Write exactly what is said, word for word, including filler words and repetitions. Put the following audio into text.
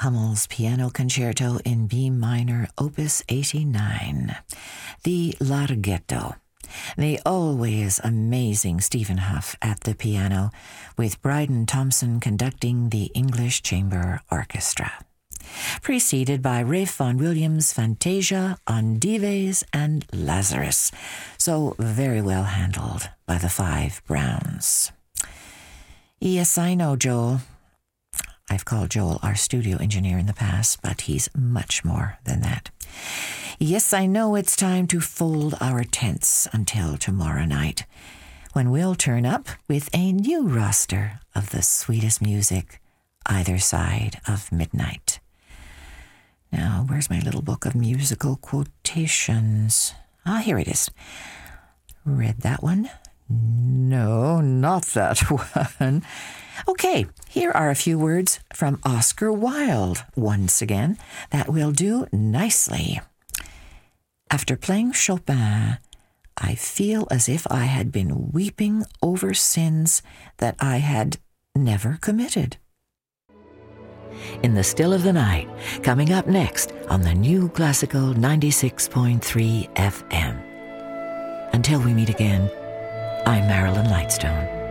Hummel's Piano Concerto in B minor, Opus eighty-nine, the Larghetto. The always amazing Stephen Huff at the piano, with Bryden Thompson conducting the English Chamber Orchestra. Preceded by Ralph Vaughan Williams' Fantasia on Dives and Lazarus, so very well handled by the Five Browns. Yes, I know, Joel. I've called Joel our studio engineer in the past, but he's much more than that. Yes, I know it's time to fold our tents until tomorrow night, when we'll turn up with a new roster of the sweetest music either side of midnight. Now, where's my little book of musical quotations? Ah, here it is. Read that one? No, not that one. Okay, here are a few words from Oscar Wilde once again that will do nicely. After playing Chopin, I feel as if I had been weeping over sins that I had never committed. In the Still of the Night, coming up next on the New Classical ninety-six point three F M. Until we meet again, I'm Marilyn Lightstone.